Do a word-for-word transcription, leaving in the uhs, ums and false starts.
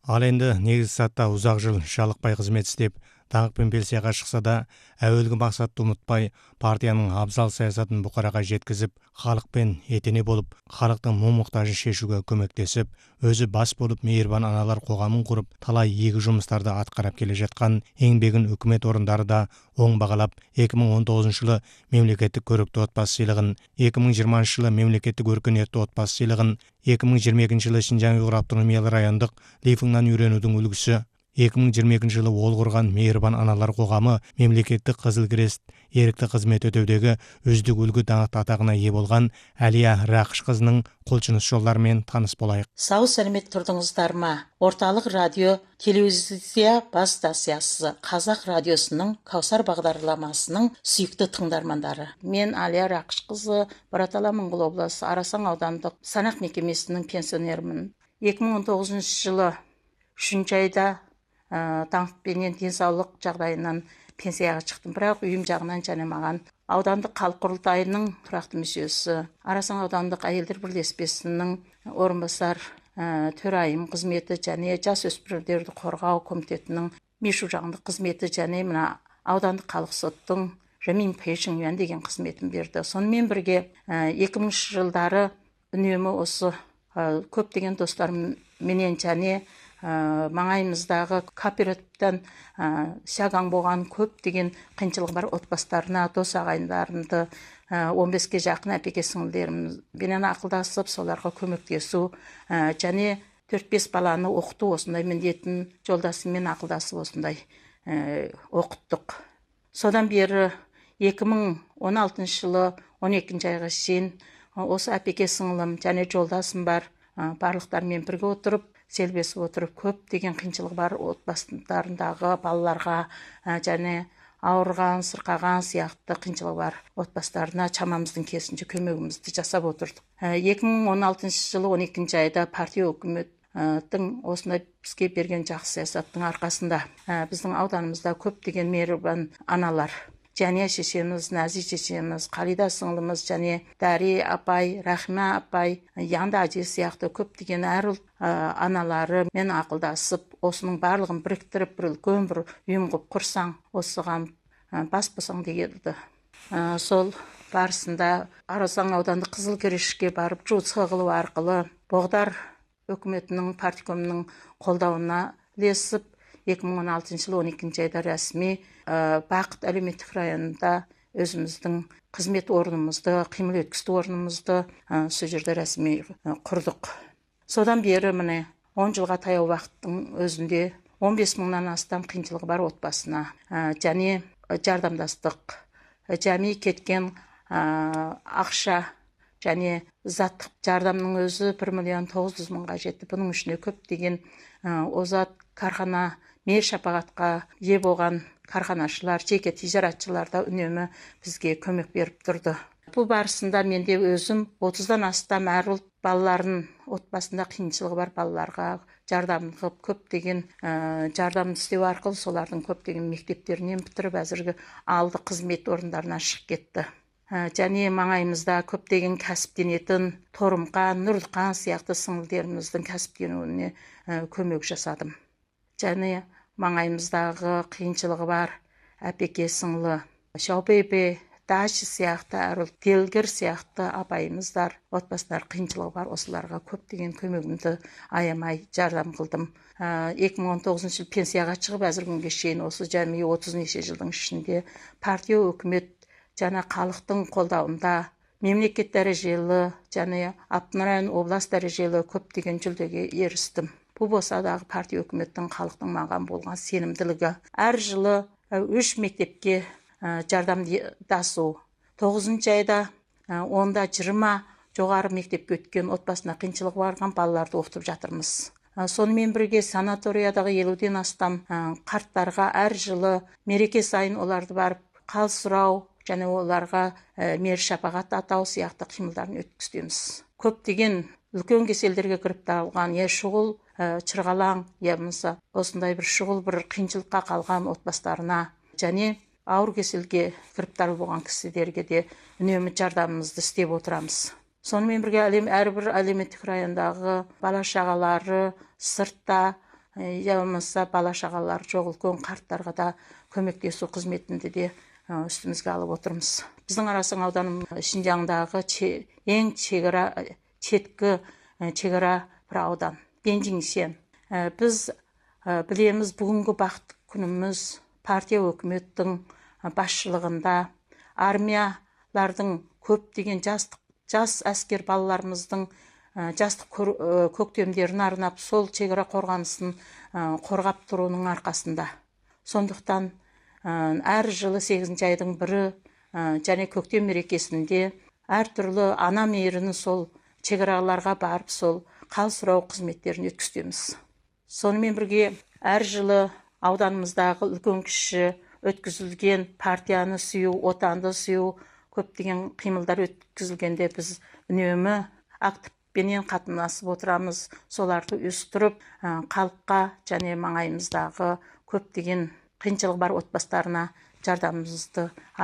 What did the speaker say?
Ал енді негізгі сатта ұзақ жыл жалықпай қызмет істеп, даңқ пен белсияға шықса да, әуелгі мақсатты ұмытпай, партияның абзал саясатын бұқараға жеткізіп, халықпен етене болып, халықтың мұң-мұқтажын шешуге көмектесіп, өзі бас болып мейірбан аналар қоғамын құрып, талай игі жұмыстарды атқарып келе жатқан еңбегін үкімет орындары да оң бағалап, екі мың он тоғызыншы жылы мемлекеттік көрікті отбасы сыйлығын, екі мың жиырмасыншы жылы мемлекеттік өркениетті отбасы сыйлығын, екі мың жиырма екінші жылы Шинжаң ұйғыр автономиялы райондық Лифыңнан үйренудің үлгісі, екі мың жиырма екінші жылы ол құрған мейірбан аналар қоғамы мемлекеттік қызыл крест ерікті қызмет өтеудегі үздік үлгі даңқты атағына ие болған Әлия Рақышқызының құлшыныс жолдарымен таныс болайық. Сау сәлемет тұрдыңыздар ма? Орталық радио телевизия бас станциясы Қазақ радиосының Каусар бағдарламасының сүйікті тыңдармандары. Мен Әлия Рақышқызы, Бұратала Моңғол облысы Арасан аудандық санақ мекемесінің пенсионерімін. екі мың он тоғызыншы жылы үшінші айда даңқпенен денсаулық жағдайынан пенсияға шықтым, бірақ үйім жағынан және маған аудандық халық құрылтайының тұрақты мүшесі, Арасан аудандық әйелдер бірлеспесінің орынбасар төрайым қызметі және жасөспірімдерді қорғау комитетінің мишу жағындық қызметі және мына аудандық халық соттың Жамин Пейшин Юан деген қызметін берді. Сонымен бірге екі мыңыншы жылдары үнемі осы көптеген достарымменен және маңайымыздағы кооперативтен шағаң болған көптеген қиыншылығы бар отбасыларына, дос ағайындарымды, он беске жақын әпеке сіңілдеріммен ақылдасып, соларға көмектесу және төрт бес баланы оқыту осындай міндетін жолдасыммен ақылдасып осындай оқыттық. Содан бері екі мың он алтыншы жылы он екінші айға шейін осы әпеке сіңілім және жолдасым бар барлықтармен бірге отырып, селбесіп отырып, көптеген қиыншылығы бар отбасыларындағы балаларға және ауырған, сырқаған сияқты қиыншылығы бар отбасыларына шамамыздың келгенінше көмегімізді жасап отырдық. екі мың он алтыншы жылы он екінші айда партия үкіметтің осындай бізге берген жақсы саясаттың арқасында біздің ауданымызда көптеген мейірбан аналар, және шешеміз, Нәзи шешеміз, Қалида сіңліміз және Дәри апай, Рахима апай, Янда әже сияқты көптеген әр ұлт аналары мен ақылдасып, осының барлығын біріктіріп, бір үлкен бір ұйым қылып құрсаң, осыған бас қосаң дегенді. Сол барысында Арасан аудандық Қызыл Керешке барып, жұмыс қылу арқылы Боғдар үкіметінің партикомының қолдауына ілесіп, екі мың он алтыншы жылы он екінші айда рәсми Бақыт әлеуметтік районында өзіміздің қызмет орнымызды, қимыл өткізу орнымызды сол жерде рәсми құрдық. Содан бері міне он жылға таяу уақыттың өзінде он бес мыңнан астам қиыншылығы бар отбасына және жардамдастық, жами кеткен ақша және заттық жардамның өзі бір миллион тоғыз жүз мыңға жетті. Бұның ішінде көптеген озат кархана, мейір шапағатқа ие болған карханашылар, жеке тижаратшылар да үнемі бізге көмек беріп тұрды. Бұл барысында менде өзім отыздан астам әр ұлт балаларын, отбасында қиыншылығы бар балаларға жардам қылып, көптеген жардам істеу арқылы солардың көптеген мектептерінен бітіріп, әзіргі алды қызмет орындарына шығып кетті. Және маңайымызда көптеген кәсіптенетін Торымқан, Нұрдықан сияқты сіңілдеріміздің кәсіптенуіне көмек жасадым. Және маңайымыздағы қиыншылығы бар әпеке сіңлі Шаубебе, Даши сияқты әріл Делгір сияқты апайымыздар, отбасылар қиыншылығы бар, осыларға көптеген көмегімді аямай жардам қылдым. екі мың он тоғызыншы жыл пенсияға шығып, әзіргі күнге шейін осы жәмей отыз неше жылдың ішінде партия үкімет және халықтың қолдауында мемлекет дәрежелі және Автономия облыс дәрежелі көптеген жүлдеге ерістім. Бұл болса дағы партия үкіметтің халықтың маған болған сенімділігі. Әр жылы үш мектепке жардамдасу. тоғызыншы айда онда жиырма жоғары мектепке өткен отбасына қиыншылығы барған балаларды оқытып жатырмыз. Сонымен бірге санаториядағы елуден астам қарттарға әр жылы мереке сайын оларды барып қал сұрау және оларға мейір шапағат атау сияқты қимылдарын өткіземіз. Көптеген үлкен кеселдерге кіріп алған, е шұғыл чырғалаң, е мыса осындай бір шұғыл бір қиыншылыққа қалған отбасыларына және ауыр кеселге кіріп болған кісілерге де үнемі жардамымызды істеп отырамыз. Сонымен бірге әлем әрбір әлеуметтік райондағы бала шағалары сыртта я болмаса бала шағалар жоқ үлкен қарттарға да көмектесу қызметінде де үстімізге алып отырмыз. Біздің Арасың ауданы Шинжаңдағы ең шекара четкі шекара бір аудан Бенжиңсен. Біз білеміз, бүгінгі бақыт күніміз партия өкіметтің басшылығында армиялардың көптеген жас жас әскер балаларымыздың жастық көктемдерін арнап сол шекара қорғанысын қорғап тұруының арқасында. Сондықтан әр жылы сегізінші айдың бірі және көктем мерекесінде әртүрлі ана мейіріні сол шекараларға барып сол қал сұрау қызметтерін өткіземіз. Сонымен бірге әр жылы ауданымыздағы үлкен кіші өткізілген партияны сүю, отанды сүю көптеген қимылдар өткізілгенде біз үнемі активпенен қатынасып отырамыз. Соларды үстіріп, халыққа және маңайымыздағы көптеген қиыншылығы бар отбасыларына жардамымызды